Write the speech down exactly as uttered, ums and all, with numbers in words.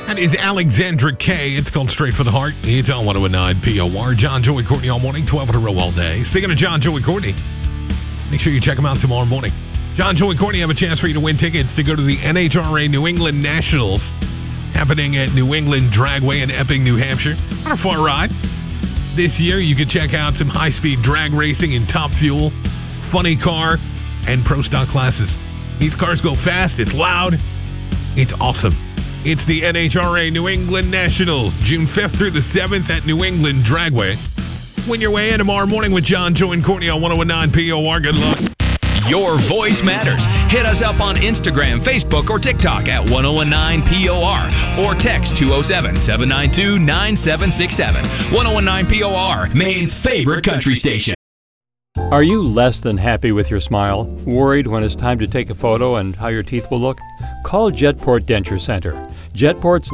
That is Alexandra Kay. It's called Straight for the Heart. It's on one oh nine P O R. John, Joey, Courtney all morning, twelve in a row all day. Speaking of John, Joey, Courtney, make sure you check them out tomorrow morning. John, Joey, Courtney have a chance for you to win tickets to go to the N H R A New England Nationals happening at New England Dragway in Epping, New Hampshire. What a fun ride. This year, you can check out some high-speed drag racing in Top Fuel, Funny Car, and Pro Stock classes. These cars go fast, it's loud, it's awesome. It's the N H R A New England Nationals, June fifth through the seventh at New England Dragway. Win your way in tomorrow morning with John, Joe, and Courtney on one oh nine P O R. Good luck. Your voice matters. Hit us up on Instagram, Facebook, or TikTok at one oh nine P O R or text two oh seven, seven nine two, nine seven six seven. one oh nine P O R, Maine's favorite country station. Are you less than happy with your smile? Worried when it's time to take a photo and how your teeth will look? Call Jetport Denture Center. Jetport's